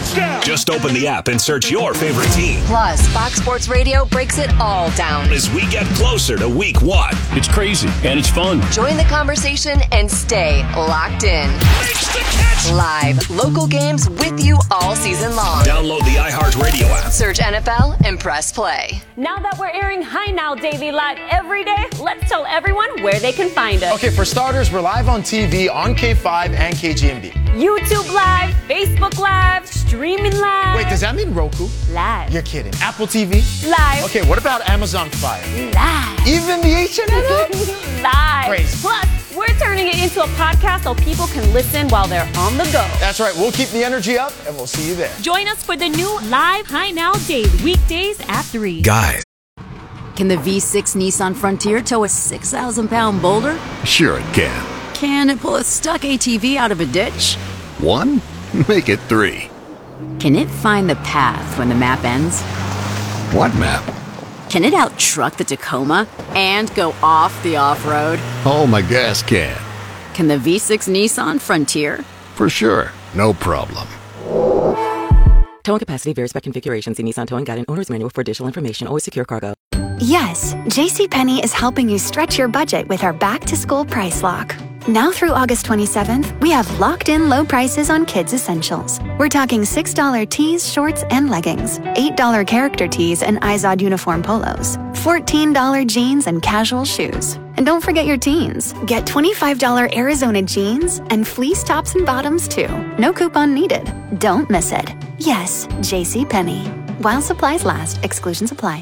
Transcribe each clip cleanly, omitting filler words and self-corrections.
Touchdown! Just open the app and search your favorite team. Plus, Fox Sports Radio breaks it all down as we get closer to week 1. It's crazy, and it's fun. Join the conversation and stay locked in. Makes the catch! Live, local games with you all season long. Download the iHeartRadio app. Search NFL and press play. Now that we're airing Hi Now Daily live every day, let's tell everyone where they can find us. Okay, for starters, we're live on TV on K5 and KGMB. YouTube Live, Facebook Live, streaming live. Wait, does that mean Roku? Live. You're kidding. Apple TV? Live. Okay, what about Amazon Fire? Live. Even the H&M app? Live. Crazy. Plus, we're turning it into a podcast so people can listen while they're on the go. That's right. We'll keep the energy up, and we'll see you there. Join us for the new Live Hi Now Daily, weekdays at 3. Guys. Can the V6 Nissan Frontier tow a 6,000-pound boulder? Sure it can. Can it pull a stuck ATV out of a ditch? 1? Make it 3. Can it find the path when the map ends? What map? Can it out-truck the Tacoma and go off the off-road? Oh, my gas can. Can the V6 Nissan Frontier? For sure. No problem. Towing capacity varies by configuration. See Nissan Towing Guide and Owner's Manual for additional information. Always secure cargo. Yes, JCPenney is helping you stretch your budget with our back-to-school price lock. Now through August 27th, we have locked-in low prices on kids' essentials. We're talking $6 tees, shorts, and leggings, $8 character tees and Izod uniform polos, $14 jeans and casual shoes. And don't forget your teens. Get $25 Arizona jeans and fleece tops and bottoms, too. No coupon needed. Don't miss it. Yes, JCPenney. While supplies last, exclusions apply.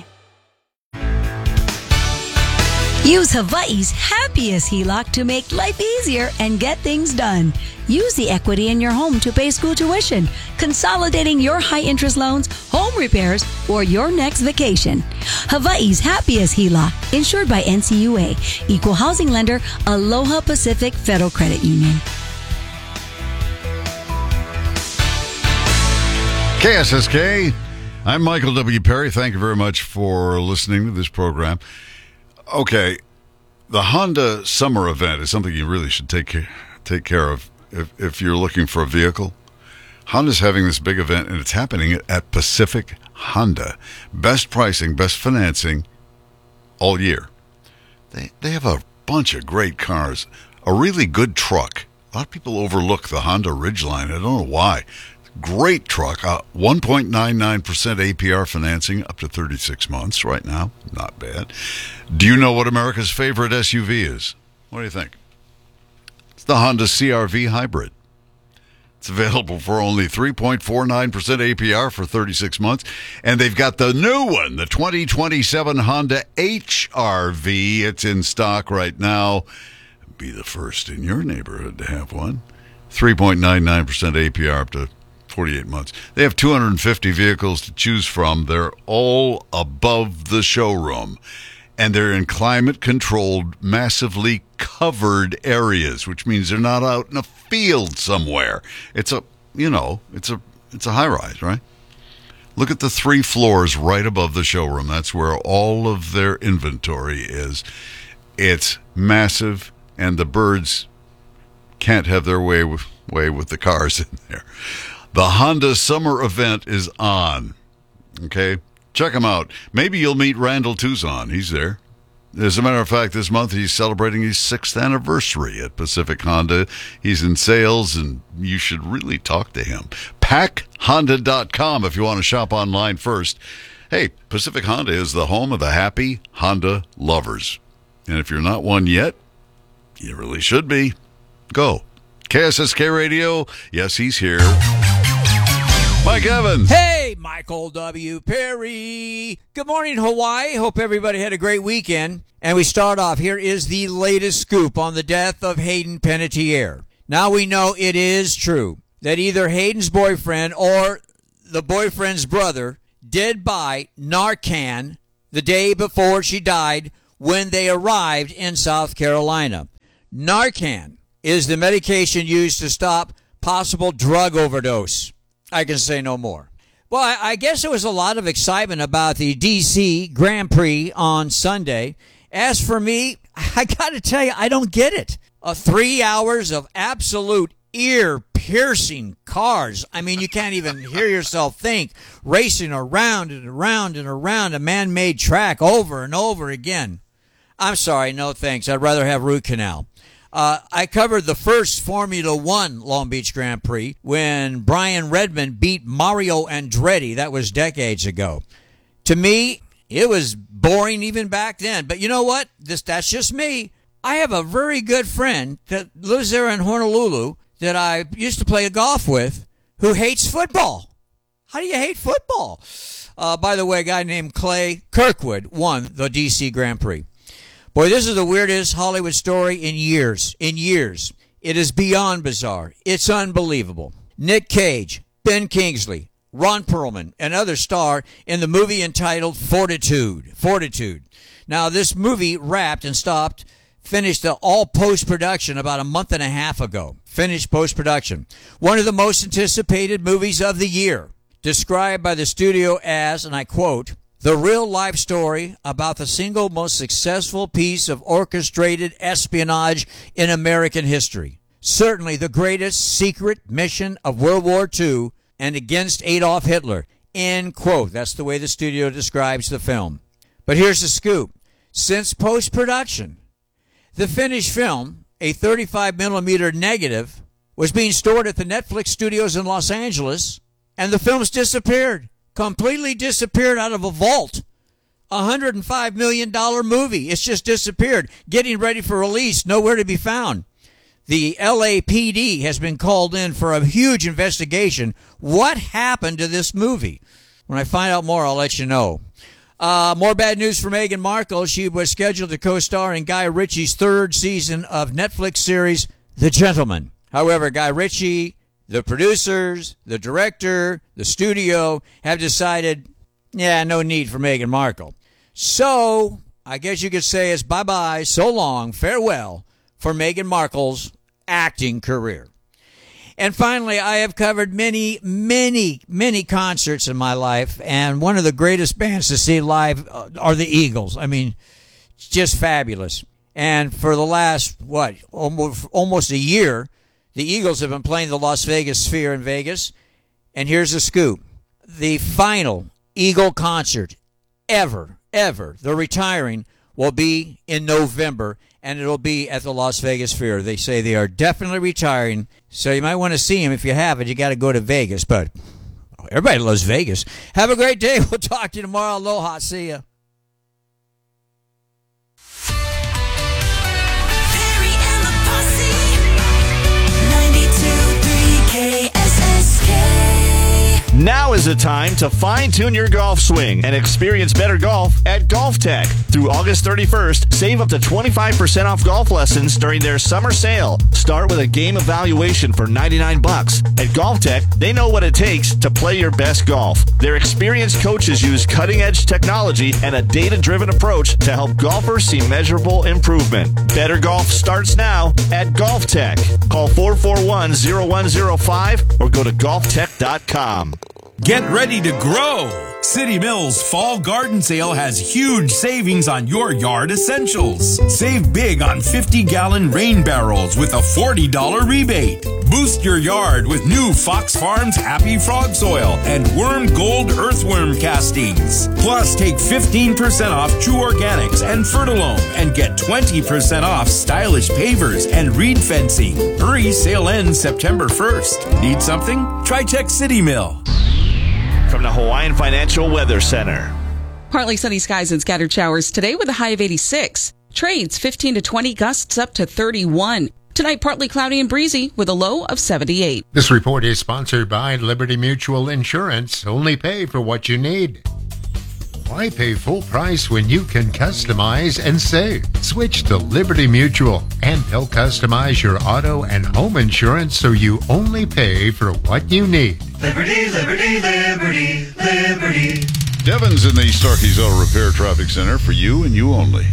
Use Hawaii's happiest HELOC to make life easier and get things done. Use the equity in your home to pay school tuition, consolidating your high-interest loans, home repairs, or your next vacation. Hawaii's happiest HELOC, insured by NCUA, Equal Housing Lender, Aloha Pacific Federal Credit Union. KSSK, I'm Michael W. Perry. Thank you very much for listening to this program. Okay, the Honda Summer Event is something you really should take care of if you're looking for a vehicle. Honda's having this big event, and it's happening at Pacific Honda. Best pricing, best financing all year. They have a bunch of great cars, a really good truck. A lot of people overlook the Honda Ridgeline. I don't know why. Great truck, 1.99% APR financing up to 36 months right now. Not bad. Do you know what America's favorite SUV is? What do you think? It's the Honda CR-V Hybrid. It's available for only 3.49% APR for 36 months. And they've got the new one, the 2027 Honda HR-V. It's in stock right now. Be the first in your neighborhood to have one. 3.99% APR up to 48 months. They have 250 vehicles to choose from. They're all above the showroom. And they're in climate-controlled, massively covered areas, which means they're not out in a field somewhere. It's a high-rise, right? Look at the 3 floors right above the showroom. That's where all of their inventory is. It's massive, and the birds can't have their way with the cars in there. The Honda Summer Event is on. Okay? Check him out. Maybe you'll meet Randall Tucson. He's there. As a matter of fact, this month he's celebrating his 6th anniversary at Pacific Honda. He's in sales, and you should really talk to him. PackHonda.com if you want to shop online first. Hey, Pacific Honda is the home of the happy Honda lovers. And if you're not one yet, you really should be. Go. KSSK Radio. Yes, he's here. Mike Evans. Hey, Michael W. Perry. Good morning, Hawaii. Hope everybody had a great weekend. And we start off. Here is the latest scoop on the death of Hayden Panettiere. Now we know it is true that either Hayden's boyfriend or the boyfriend's brother did buy Narcan the day before she died when they arrived in South Carolina. Narcan is the medication used to stop possible drug overdose. I can say no more. Well, I guess there was a lot of excitement about the D.C. Grand Prix on Sunday. As for me, I got to tell you, I don't get it. 3 hours of absolute ear-piercing cars. I mean, you can't even hear yourself think, racing around and around and around a man-made track over and over again. I'm sorry, no thanks. I'd rather have root canal. I covered the first Formula One Long Beach Grand Prix when Brian Redman beat Mario Andretti. That was decades ago. To me, it was boring even back then. But you know what? That's just me. I have a very good friend that lives there in Honolulu that I used to play golf with who hates football. How do you hate football? By the way, a guy named Clay Kirkwood won the D.C. Grand Prix. Boy, this is the weirdest Hollywood story in years. It is beyond bizarre. It's unbelievable. Nick Cage, Ben Kingsley, Ron Perlman, and others star in the movie entitled Fortitude. Now, this movie wrapped and finished all post-production about a month and a half ago. Finished post-production. One of the most anticipated movies of the year. Described by the studio as, and I quote, the real-life story about the single most successful piece of orchestrated espionage in American history. Certainly the greatest secret mission of World War II and against Adolf Hitler. End quote. That's the way the studio describes the film. But here's the scoop. Since post-production, the finished film, a 35mm negative, was being stored at the Netflix studios in Los Angeles, and the film's disappeared. Completely disappeared out of a vault. $105 million movie. It's just disappeared. Getting ready for release. Nowhere to be found. The LAPD has been called in for a huge investigation. What happened to this movie? When I find out more, I'll let you know. More bad news for Meghan Markle. She was scheduled to co-star in Guy Ritchie's third season of Netflix series, The Gentleman. However, Guy Ritchie, the producers, the director, the studio have decided, no need for Meghan Markle. So, I guess you could say it's bye-bye, so long, farewell for Meghan Markle's acting career. And finally, I have covered many, many, many concerts in my life, and one of the greatest bands to see live are the Eagles. I mean, it's just fabulous. And for the last, almost a year, the Eagles have been playing the Las Vegas Sphere in Vegas. And here's the scoop. The final Eagle concert ever, they're retiring, will be in November, and it'll be at the Las Vegas Sphere. They say they are definitely retiring, so you might want to see them. If you haven't, you got to go to Vegas, but everybody loves Vegas. Have a great day. We'll talk to you tomorrow. Aloha. See ya. Now is the time to fine-tune your golf swing and experience better golf at Golf Tech. Through August 31st, save up to 25% off golf lessons during their summer sale. Start with a game evaluation for $99. At Golf Tech, they know what it takes to play your best golf. Their experienced coaches use cutting-edge technology and a data-driven approach to help golfers see measurable improvement. Better golf starts now at Golf Tech. Call 441-0105 or go to golftech.com. Get ready to grow. City Mills Fall Garden Sale has huge savings on your yard essentials. Save big on 50-gallon rain barrels with a $40 rebate. Boost your yard with new Fox Farms Happy Frog Soil and Worm Gold Earthworm Castings. Plus, take 15% off True Organics and Fertilome and get 20% off stylish pavers and reed fencing. Hurry, sale ends September 1st. Need something? Try Tech City Mill. From the Hawaiian Financial Weather Center. Partly sunny skies and scattered showers today with a high of 86. Trades 15 to 20, gusts up to 31. Tonight, partly cloudy and breezy with a low of 78. This report is sponsored by Liberty Mutual Insurance. Only pay for what you need. Why pay full price when you can customize and save? Switch to Liberty Mutual, and they'll customize your auto and home insurance so you only pay for what you need. Liberty, liberty, liberty, liberty. Devin's in the Starkey's Auto Repair Traffic Center for you and you only.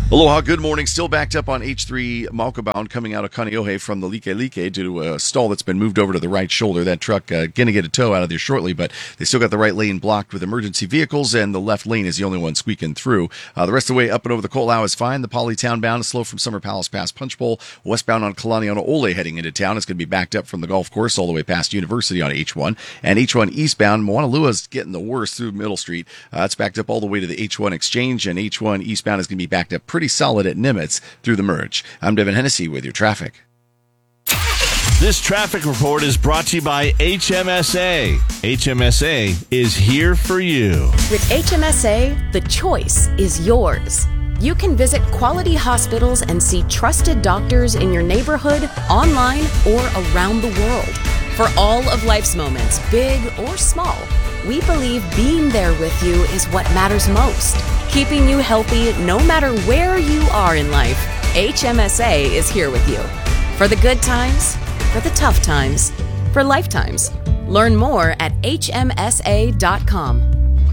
Aloha, good morning. Still backed up on H3 Malco bound coming out of Kaneohe from the Like due to a stall that's been moved over to the right shoulder. That truck going to get a tow out of there shortly, but they still got the right lane blocked with emergency vehicles, and the left lane is the only one squeaking through. The rest of the way up and over the Ko'olau is fine. The Polytown bound is slow from Summer Palace past Punch Bowl. Westbound on Kalaniana Ole heading into town is going to be backed up from the golf course all the way past University on H1. And H1 eastbound, Moanalua is getting the worst through Middle Street. It's backed up all the way to the H1 Exchange, and H1 eastbound is going to be backed up pretty solid at Nimitz through the merge. I'm Devin Hennessy with your traffic. This traffic report is brought to you by HMSA. HMSA is here for you. With HMSA, the choice is yours. You can visit quality hospitals and see trusted doctors in your neighborhood, online, or around the world. For all of life's moments, big or small, we believe being there with you is what matters most. Keeping you healthy no matter where you are in life, HMSA is here with you. For the good times, for the tough times, for lifetimes. Learn more at hmsa.com.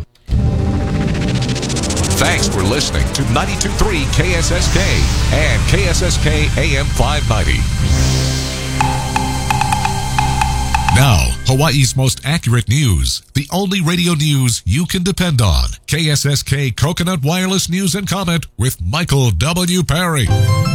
Thanks for listening to 92.3 KSSK and KSSK AM 590. Now, Hawaii's most accurate news. The only radio news you can depend on. KSSK Coconut Wireless News and Comment with Michael W. Perry.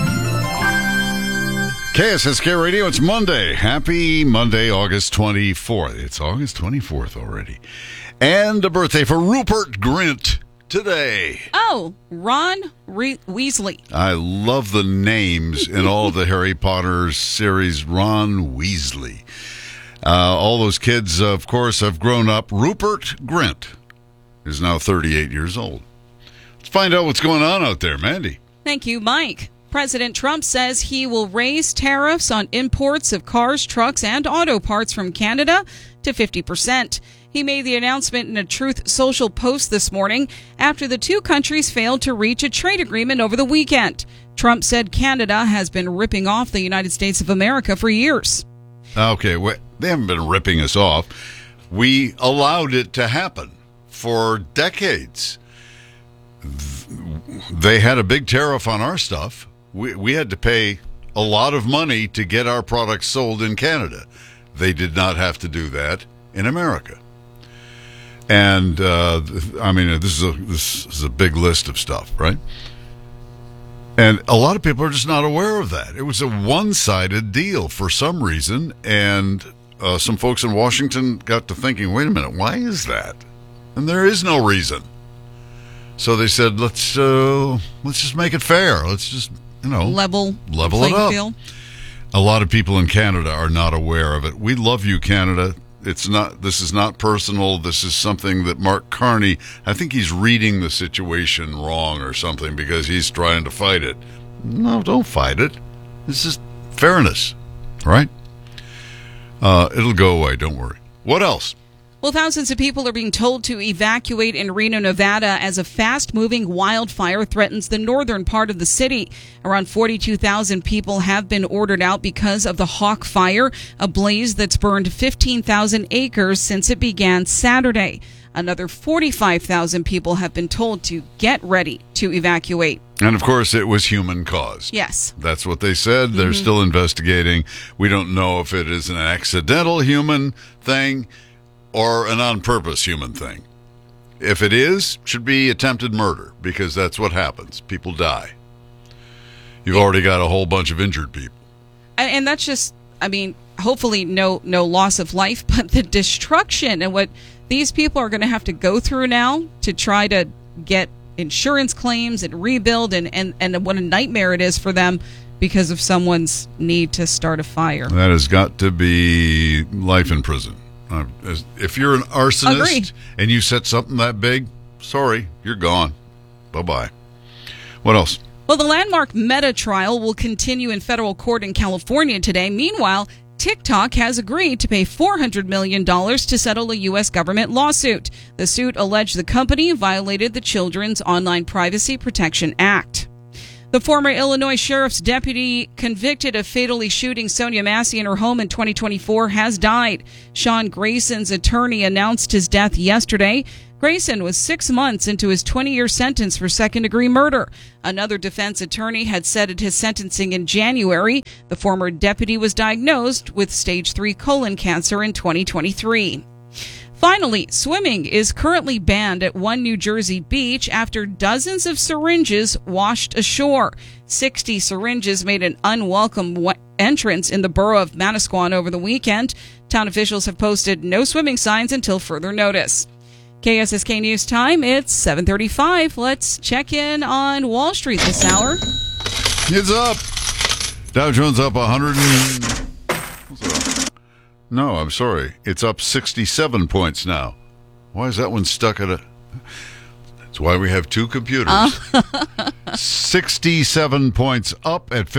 KSSK Radio, it's Monday. Happy Monday, August 24th. It's August 24th already. And a birthday for Rupert Grint today. Oh, Ron Weasley. I love the names in all of the Harry Potter series. Ron Weasley. All those kids, of course, have grown up. Rupert Grint is now 38 years old. Let's find out what's going on out there, Mandy. Thank you, Mike. President Trump says he will raise tariffs on imports of cars, trucks, and auto parts from Canada to 50%. He made the announcement in a Truth Social post this morning after the two countries failed to reach a trade agreement over the weekend. Trump said Canada has been ripping off the United States of America for years. Okay, they haven't been ripping us off. We allowed it to happen for decades. They had a big tariff on our stuff. We had to pay a lot of money to get our products sold in Canada. They did not have to do that in America. And, I mean, this is a big list of stuff, right? And a lot of people are just not aware of that. It was a one-sided deal for some reason, and some folks in Washington got to thinking, wait a minute, why is that? And there is no reason. So they said, let's just make it fair. Let's just, level it up. Field. A lot of people in Canada are not aware of it. We love you, Canada. This is not personal. This is something that Mark Carney, I think he's reading the situation wrong or something because he's trying to fight it. No, don't fight it. This is fairness, right? It'll go away. Don't worry. What else? Well, thousands of people are being told to evacuate in Reno, Nevada as a fast-moving wildfire threatens the northern part of the city. Around 42,000 people have been ordered out because of the Hawk Fire, a blaze that's burned 15,000 acres since it began Saturday. Another 45,000 people have been told to get ready to evacuate. And, of course, it was human caused. Yes. That's what they said. They're still investigating. We don't know if it is an accidental human thing or an on-purpose human thing. If it is, it should be attempted murder, because that's what happens. People die. You've already got a whole bunch of injured people. And that's just, I mean, hopefully no loss of life, but the destruction and what these people are going to have to go through now to try to get insurance claims and rebuild and what a nightmare it is for them because of someone's need to start a fire. That has got to be life in prison. If you're an arsonist Agreed. And you set something that big, sorry, you're gone. Bye-bye. What else? Well, the landmark Meta trial will continue in federal court in California today. Meanwhile, TikTok has agreed to pay $400 million to settle a U.S. government lawsuit. The suit alleged the company violated the Children's Online Privacy Protection Act. The former Illinois sheriff's deputy convicted of fatally shooting Sonia Massey in her home in 2024 has died. Sean Grayson's attorney announced his death yesterday. Grayson was 6 months into his 20-year sentence for second-degree murder. Another defense attorney had said at his sentencing in January, the former deputy was diagnosed with stage 3 colon cancer in 2023. Finally, swimming is currently banned at one New Jersey beach after dozens of syringes washed ashore. 60 syringes made an unwelcome entrance in the borough of Manasquan over the weekend. Town officials have posted no swimming signs until further notice. KSSK News Time, it's 7:35. Let's check in on Wall Street this hour. It's up. Dow Jones up 100 No, I'm sorry. It's up 67 points now. Why is that one stuck at a... That's why we have two computers. 67 points up at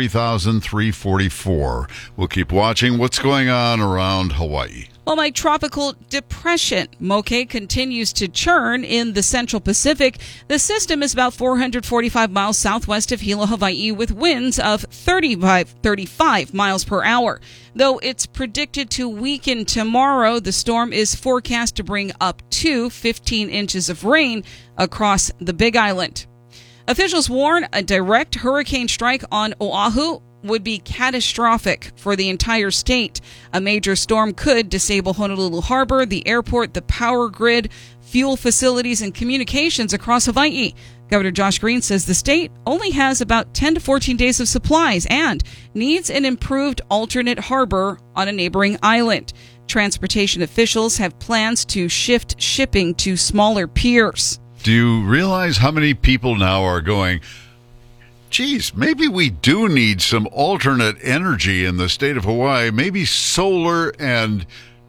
53,344. We'll keep watching what's going on around Hawaii. Well, my tropical depression, Moke, continues to churn in the Central Pacific. The system is about 445 miles southwest of Hilo, Hawaii, with winds of 35 miles per hour. Though it's predicted to weaken tomorrow, the storm is forecast to bring up to 15 inches of rain across the Big Island. Officials warn a direct hurricane strike on Oahu would be catastrophic for the entire state. A major storm could disable Honolulu Harbor, the airport, the power grid, fuel facilities, and communications across Hawaii. Governor Josh Green says the state only has about 10 to 14 days of supplies and needs an improved alternate harbor on a neighboring island. Transportation officials have plans to shift shipping to smaller piers. Do you realize how many people now are going, geez, maybe we do need some alternate energy in the state of Hawaii. Maybe solar and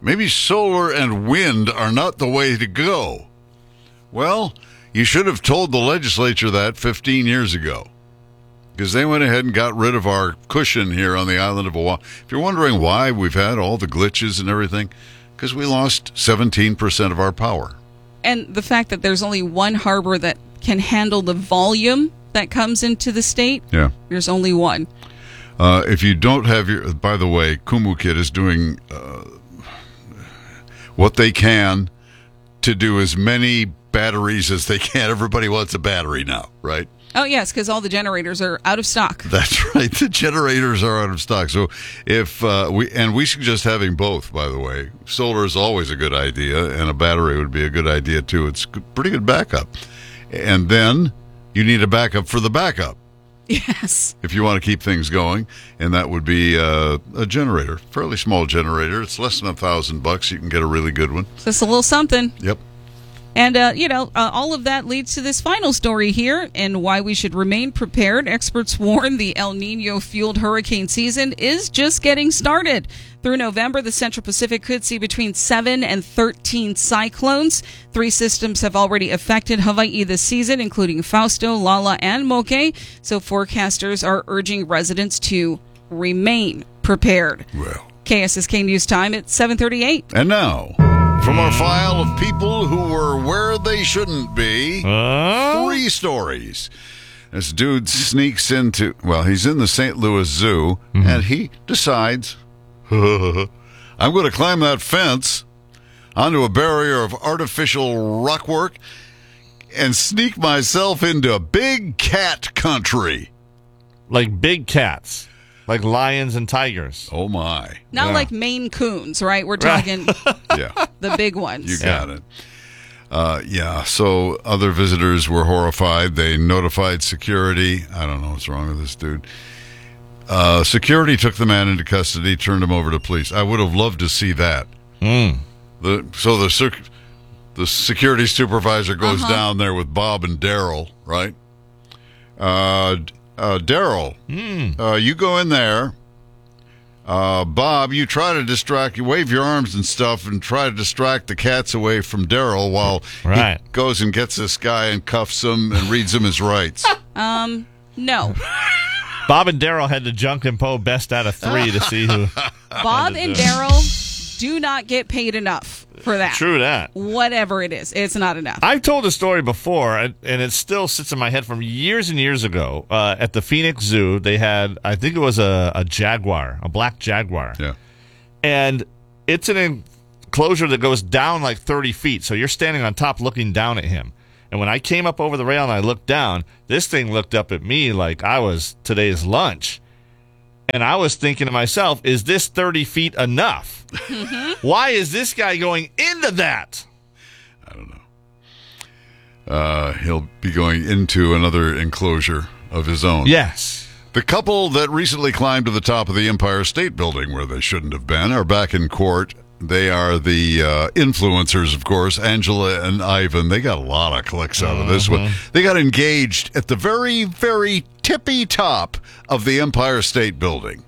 wind are not the way to go. Well, you should have told the legislature that 15 years ago, because they went ahead and got rid of our cushion here on the island of Oahu. If you're wondering why we've had all the glitches and everything, because we lost 17% of our power. And the fact that there's only one harbor that can handle the volume that comes into the state, there's only one. If you don't have your... By the way, Kumu Kid is doing what they can to do as many batteries as they can. Everybody wants a battery now, right? Oh, yes, because all the generators are out of stock. That's right. The generators are out of stock. So if we suggest having both, by the way. Solar is always a good idea, and a battery would be a good idea, too. It's pretty good backup. And then you need a backup for the backup. Yes. If you want to keep things going, and that would be a generator, fairly small generator. It's less than $1,000. You can get a really good one. Just a little something. Yep. And, all of that leads to this final story here and why we should remain prepared. Experts warn the El Nino-fueled hurricane season is just getting started. Through November, the Central Pacific could see between 7 and 13 cyclones. 3 systems have already affected Hawaii this season, including Fausto, Lala, and Moke. So forecasters are urging residents to remain prepared. Well. KSSK News Time at 7:38. And now, from our file of people who were where they shouldn't be, 3 stories. This dude sneaks into, he's in the St. Louis Zoo, and he decides, I'm going to climb that fence onto a barrier of artificial rockwork and sneak myself into big cat country. Like big cats. Like lions and tigers. Oh, my. Not like Maine Coons, right? We're talking the big ones. You got it. So other visitors were horrified. They notified security. I don't know what's wrong with this dude. Security took the man into custody, turned him over to police. I would have loved to see that. The security supervisor goes down there with Bob and Daryl, right? Daryl, you go in there. Bob, you try to you wave your arms and stuff and try to distract the cats away from Daryl while he goes and gets this guy and cuffs him and reads him his rights. No. Bob and Daryl had to Junk and Poe best out of 3 to see who. Bob and Daryl do not get paid enough for that. True that. Whatever it is, it's not enough. I've told a story before, and it still sits in my head from years and years ago. At the Phoenix Zoo, they had, I think it was a jaguar, a black jaguar. Yeah. And it's an enclosure that goes down like 30 feet, so you're standing on top looking down at him. And when I came up over the rail and I looked down, this thing looked up at me like I was today's lunch. And I was thinking to myself, is this 30 feet enough? Why is this guy going into that? I don't know. He'll be going into another enclosure of his own. Yes. The couple that recently climbed to the top of the Empire State Building where they shouldn't have been are back in court. They are the influencers, of course, Angela and Ivan. They got a lot of clicks out of this one. They got engaged at the very, very tippy top of the Empire State Building.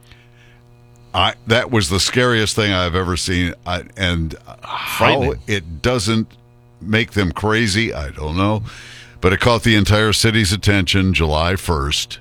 That was the scariest thing I've ever seen. And how it doesn't make them crazy, I don't know. But it caught the entire city's attention July 1st.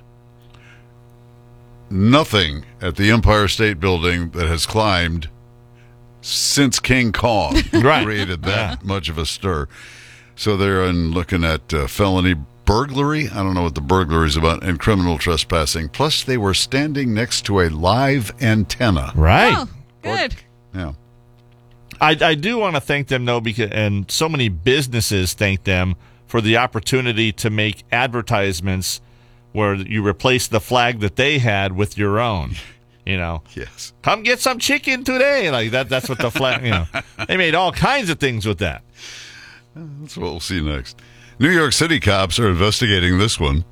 Nothing at the Empire State Building that has climbed since King Kong created that much of a stir. So they're looking at felony burglary. I don't know what the burglary is about, and criminal trespassing. Plus, they were standing next to a live antenna. Right. Oh, good. Yeah. I do want to thank them, though, because, and so many businesses thank them for the opportunity to make advertisements where you replace the flag that they had with your own. You know, yes. Come get some chicken today. Like that. That's what the flag. You know, they made all kinds of things with that. That's what we'll see next. New York City cops are investigating this one.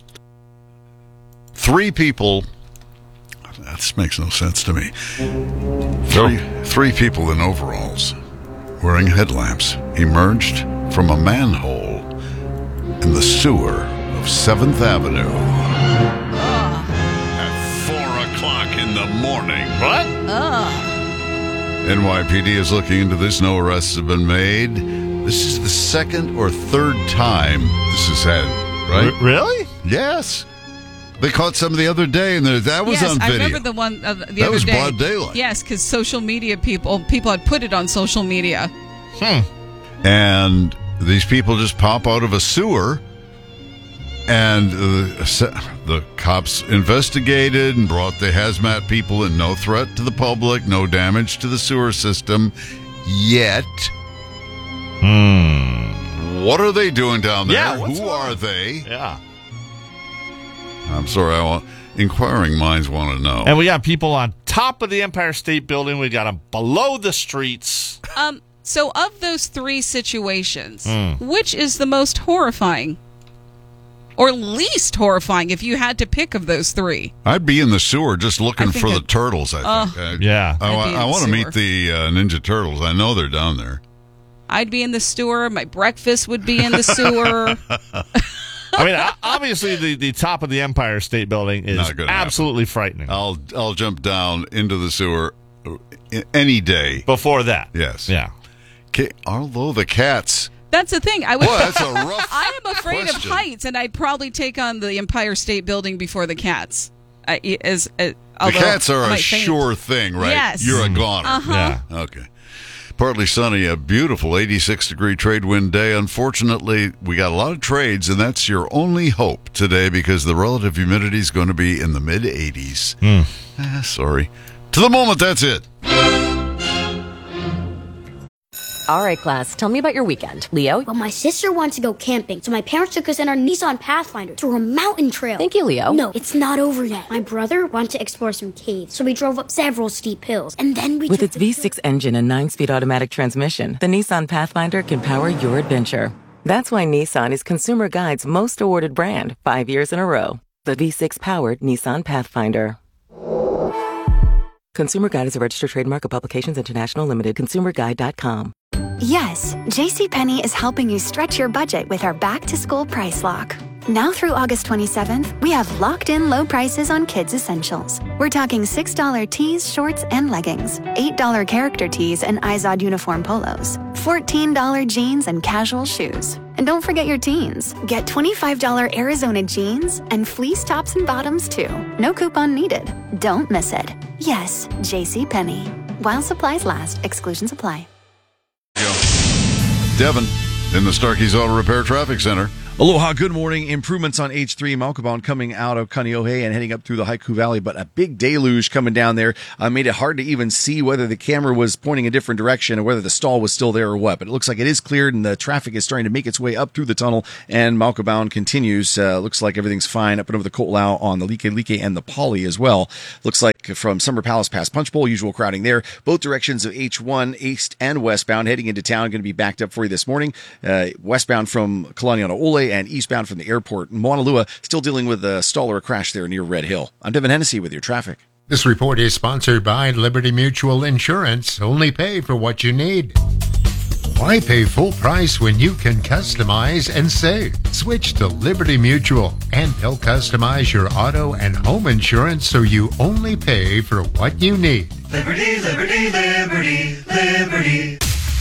3 people. This makes no sense to me. Three people in overalls, wearing headlamps, emerged from a manhole in the sewer of 7th Avenue. In the morning. What? NYPD is looking into this. No arrests have been made. This is the second or third time this has had, right? Really? Yes. They caught some the other day, and that was on video. I remember the one the other day. That was broad daylight. Yes, because social media people had put it on social media. And these people just pop out of a sewer. And the cops investigated and brought the hazmat people in. No threat to the public, no damage to the sewer system. Yet, what are they doing down there? Yeah, who are they? Yeah. I'm sorry, inquiring minds want to know. And we got people on top of the Empire State Building. We got them below the streets. So of those 3 situations, which is the most horrifying? Or least horrifying, if you had to pick of those 3? I'd be in the sewer just looking for the turtles, I think. Yeah. I want to meet the Ninja Turtles. I know they're down there. I'd be in the sewer. My breakfast would be in the sewer. I mean, obviously, the top of the Empire State Building is absolutely frightening. I'll jump down into the sewer any day. Before that. Yes. Yeah. Although the cats... That's the thing. That's a rough I am afraid of heights, and I'd probably take on the Empire State Building before the cats. The cats are a sure thing, right? Yes. You're a goner. Yeah. Okay. Partly sunny, a beautiful 86-degree trade wind day. Unfortunately, we got a lot of trades, and that's your only hope today because the relative humidity is going to be in the mid-80s. Sorry. To the moment, that's it. All right, class, tell me about your weekend. Leo? Well, my sister wants to go camping, so my parents took us in our Nissan Pathfinder to a mountain trail. Thank you, Leo. No, it's not over yet. My brother wanted to explore some caves, so we drove up several steep hills, and then we With its V6 engine and 9-speed automatic transmission, the Nissan Pathfinder can power your adventure. That's why Nissan is Consumer Guide's most awarded brand 5 years in a row. The V6-powered Nissan Pathfinder. Consumer Guide is a registered trademark of Publications International Limited. ConsumerGuide.com. Yes, JCPenney is helping you stretch your budget with our back-to-school price lock. Now through August 27th, we have locked-in low prices on kids' essentials. We're talking $6 tees, shorts, and leggings, $8 character tees and Izod uniform polos, $14 jeans and casual shoes. And don't forget your teens. Get $25 Arizona jeans and fleece tops and bottoms, too. No coupon needed. Don't miss it. Yes, JCPenney. While supplies last, exclusions apply. Devin in the Starkey's Auto Repair Traffic Center. Aloha, good morning. Improvements on H3 Malkabound coming out of Kaneohe and heading up through the Haiku Valley, but a big deluge coming down there made it hard to even see whether the camera was pointing a different direction or whether the stall was still there or what. But it looks like it is cleared and the traffic is starting to make its way up through the tunnel, and Malkabound continues. Looks like everything's fine up and over the Ko'olau on the Like and the Pali as well. Looks like from Summer Palace past Punch Bowl, usual crowding there. Both directions of H1, east and westbound, heading into town, going to be backed up for you this morning. Westbound from Kalani on Ole and eastbound from the airport. Moanalua still dealing with a stall or a crash there near Red Hill. I'm Devin Hennessy with your traffic. This report is sponsored by Liberty Mutual Insurance. Only pay for what you need. Why pay full price when you can customize and save? Switch to Liberty Mutual, and they'll customize your auto and home insurance so you only pay for what you need. Liberty, liberty, liberty, liberty.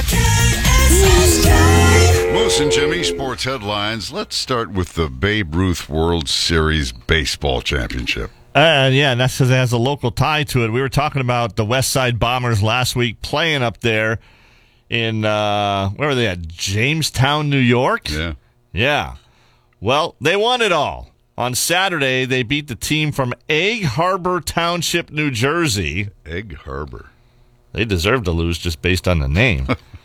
Moose and Jimmy, sports headlines. Let's start with the Babe Ruth World Series Baseball Championship. Yeah, and that's because it has a local tie to it. We were talking about the West Side Bombers last week playing up there in, where were they at? Jamestown, New York? Yeah. Yeah. Well, they won it all. On Saturday, they beat the team from Egg Harbor Township, New Jersey. Egg Harbor. They deserve to lose just based on the name.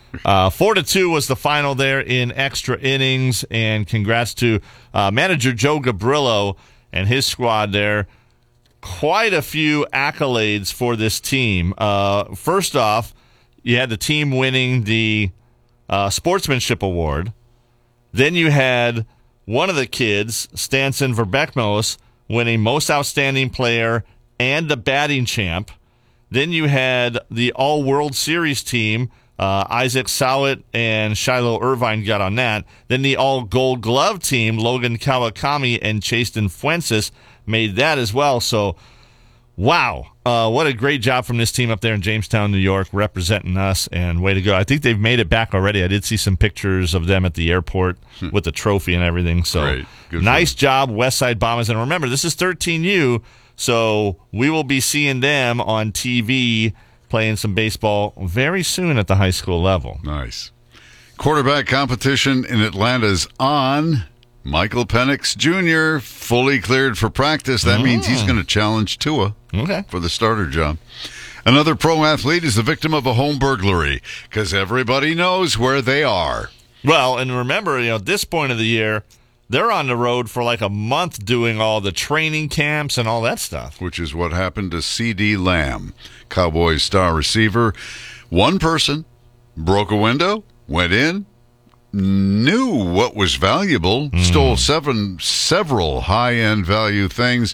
4-2 was the final there in extra innings, and congrats to manager Joe Gabrillo and his squad there. Quite a few accolades for this team. First off, you had the team winning the Sportsmanship Award. Then you had one of the kids, Stanson Verbeckmos, winning Most Outstanding Player and the batting champ. Then you had the All-World Series team, Isaac Sowett and Shiloh Irvine got on that. Then the All-Gold Glove team, Logan Kawakami and Chasten Fuentes, made that as well. So, wow, what a great job from this team up there in Jamestown, New York, representing us, and way to go. I think they've made it back already. I did see some pictures of them at the airport with the trophy and everything. So, nice job, West Side Bombers. And remember, this is 13U, so we will be seeing them on TV playing some baseball very soon at the high school level. Nice. Quarterback competition in Atlanta's on. Michael Penix Jr. fully cleared for practice. That means he's going to challenge Tua for the starter job. Another pro athlete is the victim of a home burglary because everybody knows where they are. Well, and remember, at this point of the year, they're on the road for like a month doing all the training camps and all that stuff. Which is what happened to C.D. Lamb, Cowboys star receiver. One person broke a window, went in, knew what was valuable, stole several high-end value things,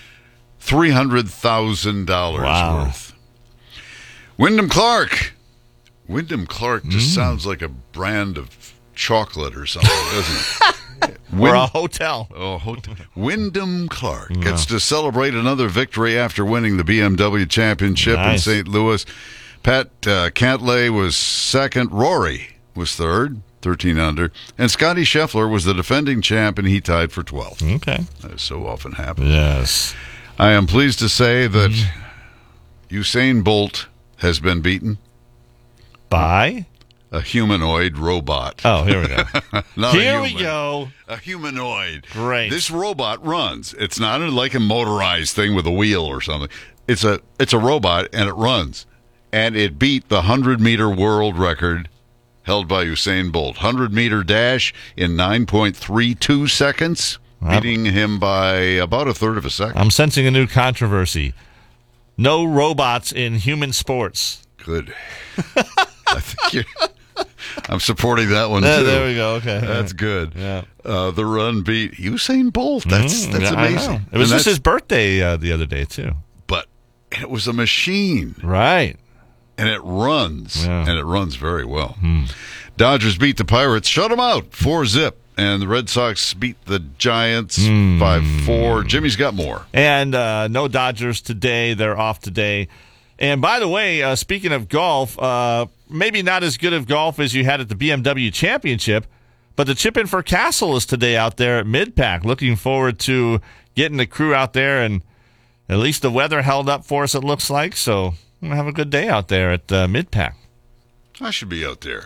$300,000 worth. Wyndham Clark. Wyndham Clark just sounds like a brand of chocolate or something, doesn't it? Or a hotel. Oh, hotel. Wyndham Clark gets to celebrate another victory after winning the BMW Championship in St. Louis. Pat Cantlay was second. Rory was third, 13 under. And Scotty Scheffler was the defending champ, and he tied for 12th. Okay. That so often happens. Yes. I am pleased to say that Usain Bolt has been beaten. By? A humanoid robot. Oh, here we go. Here we go. A humanoid. Great. This robot runs. It's not like a motorized thing with a wheel or something. It's a robot, and it runs. And it beat the 100-meter world record held by Usain Bolt. 100-meter dash in 9.32 seconds, beating him by about a third of a second. I'm sensing a new controversy. No robots in human sports. Good. I think I'm supporting that one, too. There we go. Okay. That's good. Yeah. The run beat Usain Bolt. That's amazing. It was just his birthday the other day, too. But it was a machine. Right. And it runs. Yeah. And it runs very well. Dodgers beat the Pirates. Shut them out. 4-0. And the Red Sox beat the Giants 5-4. Jimmy's got more. And no Dodgers today. They're off today. And by the way, speaking of golf, maybe not as good of golf as you had at the BMW Championship, but the Chip In for Castle is today out there at Mid-Pack. Looking forward to getting the crew out there, and at least the weather held up for us, it looks like. So we'll have a good day out there at Mid-Pack. I should be out there.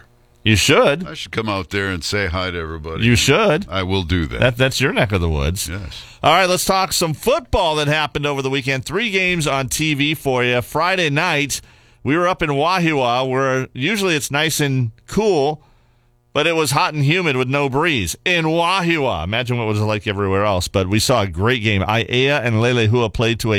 You should. I should come out there and say hi to everybody. You should. I will do that. That's your neck of the woods. Yes. All right, let's talk some football that happened over the weekend. 3 games on TV for you. Friday night, we were up in Wahiawa, where usually it's nice and cool, but it was hot and humid with no breeze. In Wahiawa. Imagine what it was like everywhere else. But we saw a great game. Aiea and Lelehua played to a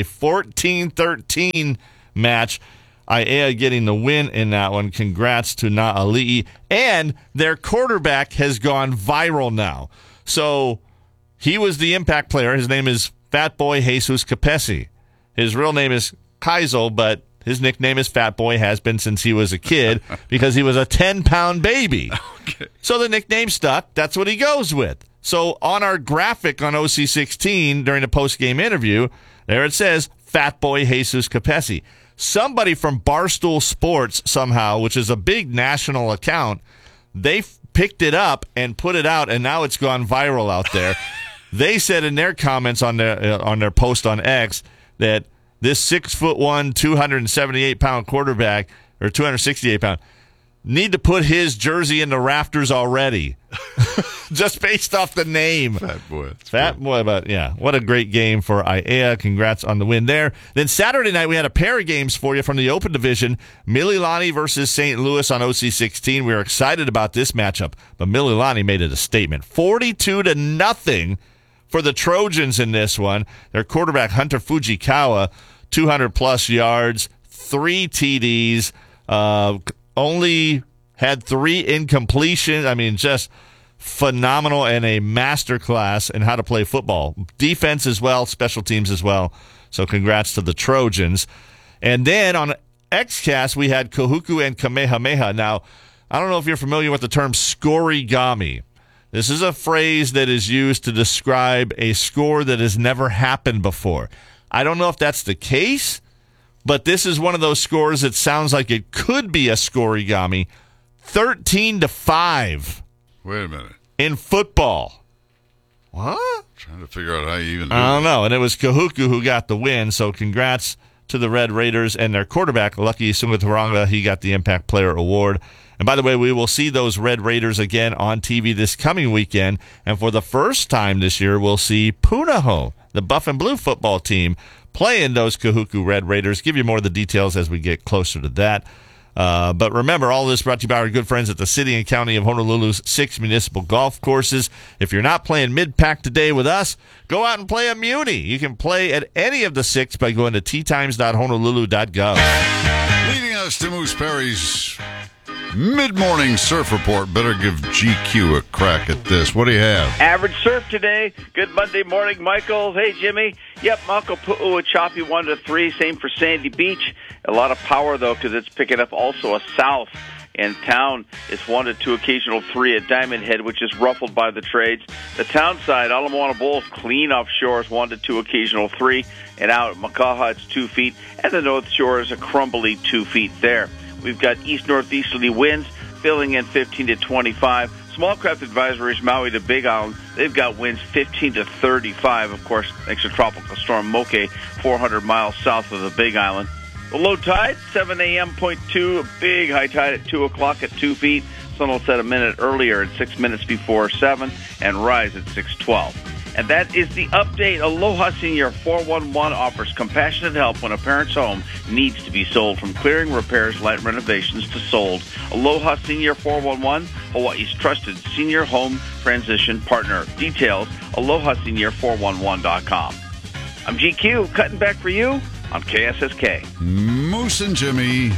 14-13 match. Aiea getting the win in that one. Congrats to Na'ali'i. And their quarterback has gone viral now. So he was the impact player. His name is Fat Boy Jesus Capesi. His real name is Kaizo, but his nickname is Fat Boy, has been since he was a kid because he was a 10-pound baby. Okay. So the nickname stuck. That's what he goes with. So on our graphic on OC16 during the post-game interview, there it says Fat Boy Jesus Capesi. Somebody from Barstool Sports somehow, which is a big national account, they picked it up and put it out, and now it's gone viral out there. They said in their comments on their post on X that this 6'1", 278-pound quarterback, or 268-pound, need to put his jersey in the rafters already. Just based off the name. Fat Boy. Fat Boy, but yeah, what a great game for Aiea. Congrats on the win there. Then Saturday night, we had a pair of games for you from the Open Division. Mililani versus St. Louis on OC16. We were excited about this matchup, but Mililani made it a statement. 42-0 for the Trojans in this one. Their quarterback, Hunter Fujikawa, 200-plus yards, 3 TDs, only had 3 incompletions. I mean, just phenomenal and a masterclass in how to play football. Defense as well, special teams as well. So congrats to the Trojans. And then on XCast, we had Kahuku and Kamehameha. Now, I don't know if you're familiar with the term scorigami. This is a phrase that is used to describe a score that has never happened before. I don't know if that's the case, but this is one of those scores that sounds like it could be a scorigami. 13-5. Wait a minute. In football. What? Trying to figure out how you even do I don't know. And it was Kahuku who got the win, so congrats to the Red Raiders and their quarterback, Lucky Sungataranga. He got the Impact Player Award. And by the way, we will see those Red Raiders again on TV this coming weekend. And for the first time this year, we'll see Punahou, the Buff and Blue football team, playing those Kahuku Red Raiders. Give you more of the details as we get closer to that. But remember, all this brought to you by our good friends at the City and County of Honolulu's 6 municipal golf courses. If you're not playing mid-pack today with us, go out and play a Muni. You can play at any of the 6 by going to teatimes.honolulu.gov. Leading us to Moose Perry's mid-morning surf report. Better give GQ a crack at this. What do you have? Average surf today. Good Monday morning, Michael. Hey, Jimmy. Yep, Makapu'u, a choppy 1-3. Same for Sandy Beach. A lot of power, though, because it's picking up also a south. And town is 1-2, occasional 3 at Diamond Head, which is ruffled by the trades. The town side, Ala Moana Bowls, clean offshore is 1-2, occasional 3. And out at Makaha, it's 2 feet. And the North Shore is a crumbly 2 feet there. We've got east-northeasterly winds filling in 15 to 25. Small craft advisories, Maui to Big Island. They've got winds 15 to 35. Of course, thanks to Tropical Storm Moke, 400 miles south of the Big Island. The low tide, 7 a.m. 0.2. A big high tide at 2 o'clock at 2 feet. Sun will set a minute earlier at 6 minutes before 7 and rise at 6:12. And that is the update. Aloha Senior 411 offers compassionate help when a parent's home needs to be sold. From clearing, repairs, light renovations to sold. Aloha Senior 411, Hawaii's trusted senior home transition partner. Details, alohasenior411.com. I'm GQ, cutting back for you on KSSK. Moose and Jimmy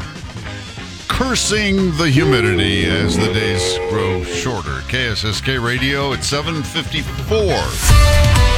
cursing the humidity as the days grow shorter. KSSK Radio at 7:54.